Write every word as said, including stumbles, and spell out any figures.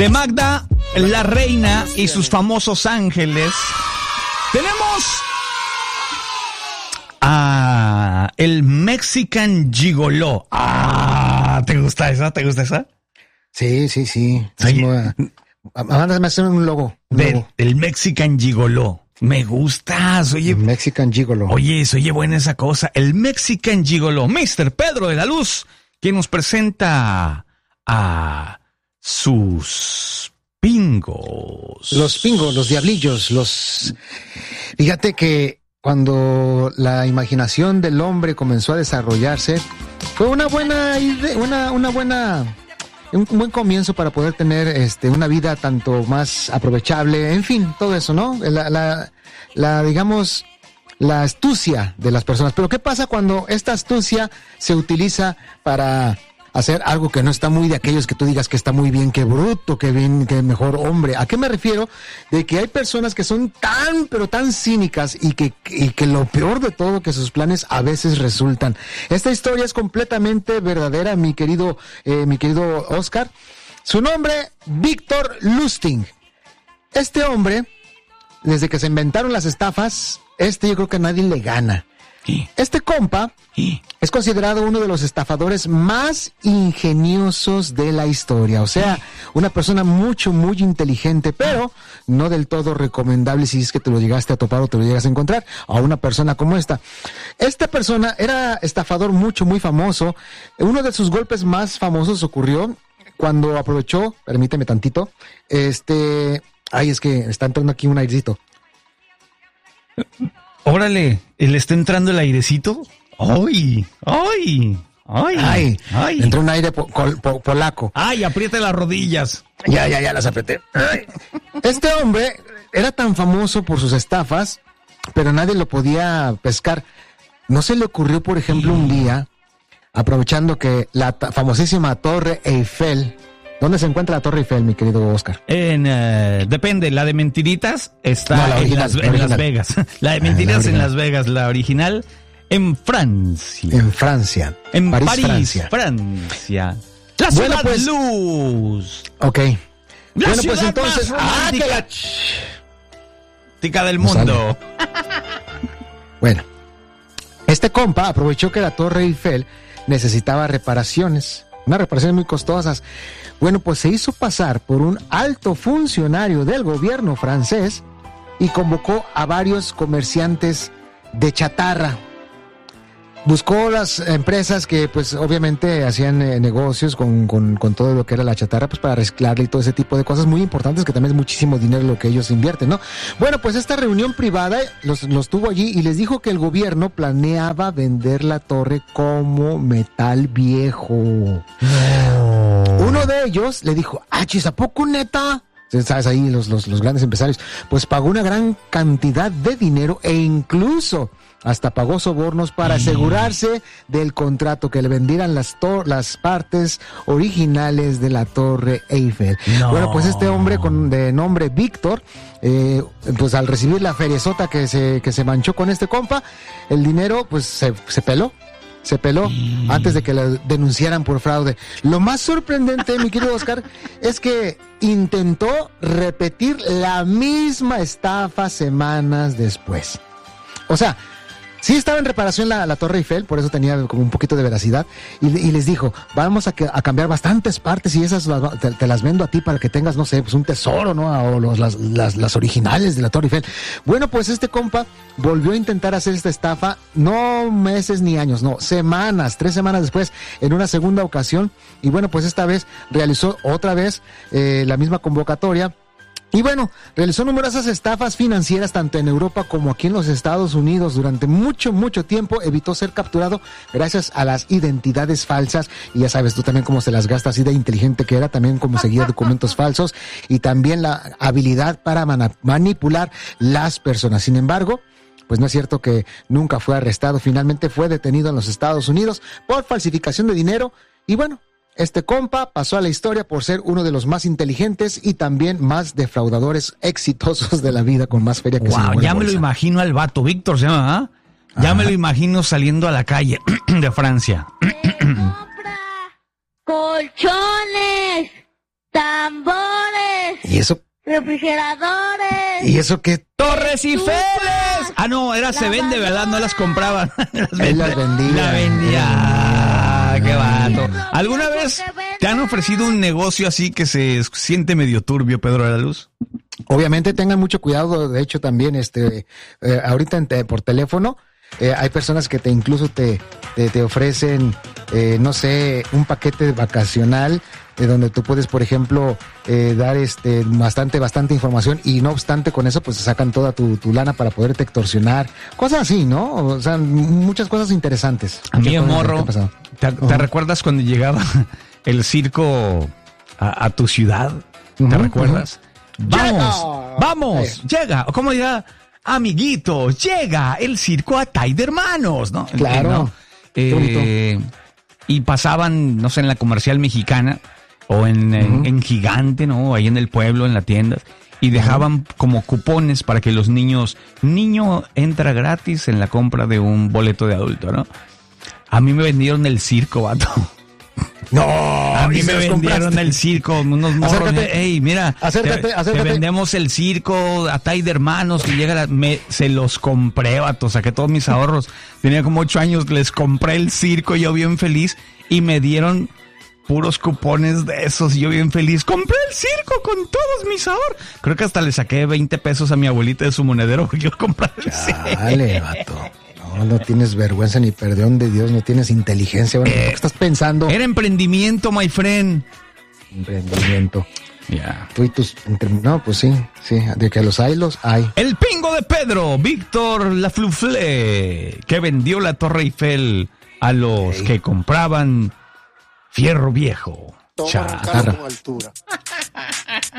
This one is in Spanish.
de Magda, la reina y sus famosos ángeles, tenemos a el Mexican Gigoló. Ah, ¿te gusta esa? ¿Te gusta esa? Sí, sí, sí. Sí. Mándame a hacer un logo. Un De, logo. el Mexican Gigoló. Me gusta, oye. Mexican Gigolo. Oye, se oye buena esa cosa. El Mexican Gigoló. mister Pedro de la Luz, que nos presenta a sus pingos. Los pingos, los diablillos, los... Fíjate que cuando la imaginación del hombre comenzó a desarrollarse, fue una buena idea, una, una buena... un buen comienzo para poder tener este una vida tanto más aprovechable, en fin, todo eso, ¿no? La, la, la digamos, la astucia de las personas. Pero ¿qué pasa cuando esta astucia se utiliza para hacer algo que no está muy de aquellos que tú digas que está muy bien, que bruto, que bien, que mejor hombre? ¿A qué me refiero? De que hay personas que son tan, pero tan cínicas y que, y que lo peor de todo, que sus planes a veces resultan. Esta historia es completamente verdadera, mi querido, eh, mi querido Oscar. Su nombre, Víctor Lustig. Este hombre, desde que se inventaron las estafas, este yo creo que a nadie le gana. Este compa es considerado uno de los estafadores más ingeniosos de la historia. O sea, una persona mucho, muy inteligente, pero no del todo recomendable si es que te lo llegaste a topar o te lo llegas a encontrar a una persona como esta. Esta persona era estafador mucho, muy famoso. Uno de sus golpes más famosos ocurrió cuando aprovechó, permíteme tantito, este... Ay, es que está entrando aquí un airecito. Órale, ¿le está entrando el airecito? ¡Ay! ¡Ay! ¡Ay! Ay, ay. entró un aire po- col- po- polaco. ¡Ay! Apriete las rodillas. Ya, ya, ya las apreté. Ay. Este hombre era tan famoso por sus estafas, pero nadie lo podía pescar. ¿No se le ocurrió, por ejemplo, un día, aprovechando que la ta- famosísima Torre Eiffel... ¿Dónde se encuentra la Torre Eiffel, mi querido Oscar? En, uh, depende, la de Mentiritas está No, la en, original, las, la en original. Las Vegas. La de Ah, Mentiritas la en original. Las Vegas, la original en Francia. En Francia. En París, París, Francia. Francia. La Bueno, ciudad pues- luz. Ok. La Bueno, ciudad pues entonces... más ¡Ah, que la... tica del No mundo. Bueno, este compa aprovechó que la Torre Eiffel necesitaba reparaciones, unas reparaciones muy costosas. Bueno, pues se hizo pasar por un alto funcionario del gobierno francés y convocó a varios comerciantes de chatarra. Buscó las empresas que pues obviamente hacían eh, negocios con, con, con todo lo que era la chatarra, pues para reciclarla y todo ese tipo de cosas muy importantes, que también es muchísimo dinero lo que ellos invierten, ¿no? Bueno, pues esta reunión privada los, los tuvo allí y les dijo que el gobierno planeaba vender la torre como metal viejo. No. Uno de ellos le dijo, ah, chis, ¿a poco neta? ¿Sabes? Ahí los, los, los grandes empresarios. Pues pagó una gran cantidad de dinero e incluso hasta pagó sobornos para asegurarse del contrato, que le vendieran las, to- las partes originales de la Torre Eiffel. No. Bueno, pues este hombre con de nombre Víctor, eh, pues al recibir la feriezota que se, que se manchó con este compa, el dinero pues se, se peló. Se peló mm. antes de que la denunciaran por fraude. Lo más sorprendente, mi querido Oscar, es que intentó repetir la misma estafa semanas después. O sea, sí estaba en reparación la, la Torre Eiffel, por eso tenía como un poquito de veracidad, y, y les dijo, vamos a, que, a cambiar bastantes partes y esas las, te, te las vendo a ti para que tengas, no sé, pues un tesoro, ¿no? O los, las, las, las originales de la Torre Eiffel. Bueno, pues este compa volvió a intentar hacer esta estafa, no meses ni años, no, semanas, tres semanas después, en una segunda ocasión, y bueno, pues esta vez realizó otra vez eh, la misma convocatoria. Y bueno, realizó numerosas estafas financieras tanto en Europa como aquí en los Estados Unidos. Durante mucho, mucho tiempo evitó ser capturado gracias a las identidades falsas. Y ya sabes tú también cómo se las gasta, así de inteligente que era, también cómo seguía documentos falsos y también la habilidad para man- manipular las personas. Sin embargo, pues no es cierto que nunca fue arrestado. Finalmente fue detenido en los Estados Unidos por falsificación de dinero y bueno, este compa pasó a la historia por ser uno de los más inteligentes y también más defraudadores exitosos de la vida, con más feria que wow, se llevó ya en me lo bolsa. imagino al vato, Víctor se llama, ¿ah? Ya Ajá. me lo imagino saliendo a la calle de Francia. Compra colchones, tambores. ¿Y eso? Refrigeradores. ¿Y eso qué? ¡Torres Eiffel! Ah, no, era se vende, ¿verdad? No las compraban. Las Él las vendía. La vendía. Ah, qué vato. ¿Alguna vez te han ofrecido un negocio así que se siente medio turbio, Pedro de la Luz? Obviamente tengan mucho cuidado, de hecho también, este, eh, ahorita en te, por teléfono, eh, hay personas que te incluso te, te, te ofrecen, eh, no sé, un paquete vacacional, eh, donde tú puedes, por ejemplo, eh, dar este bastante, bastante información, y no obstante con eso, pues sacan toda tu, tu lana para poderte extorsionar, cosas así, ¿no? O sea, muchas cosas interesantes. A mí, Muchas cosas morro, que han pasado. ¿te, te Ajá. recuerdas cuando llegaba el circo a, a tu ciudad? ¿Te Ujú, recuerdas? Vamos, ¡Llega! vamos, llega, o como dirá, amiguitos, llega el circo a Tai de Hermanos, ¿no? Claro. ¿No? Qué Eh, y pasaban, no sé, en la comercial mexicana o en, en, Ujú. en Gigante, ¿no? Ahí en el pueblo, en la tienda. Y dejaban como cupones para que los niños, niño entra gratis en la compra de un boleto de adulto, ¿no? A mí me vendieron el circo, vato. No, A mí y me se los vendieron compraste. el circo, unos morros. Acércate. Ey, mira, Acércate, te, acércate. te vendemos el circo a Tai de Hermanos que llega la, me, se los compré, vato, saqué todos mis ahorros. Tenía como ocho años, les compré el circo, yo bien feliz, y me dieron puros cupones de esos, y yo bien feliz. Compré el circo con todos mis ahorros. Creo que hasta le saqué veinte pesos a mi abuelita de su monedero porque yo compré el circo. Dale, vato. No, no tienes vergüenza ni perdón de Dios, no tienes inteligencia. Bueno, ¿qué estás pensando? Era emprendimiento, my friend. Emprendimiento. Ya. Tú y tus... entre- No, pues sí, sí. De que los hay, los hay. El pingo de Pedro, Víctor Lafluflé, que vendió la Torre Eiffel a los Ey. que compraban fierro viejo. Toma un Cha- carro con altura.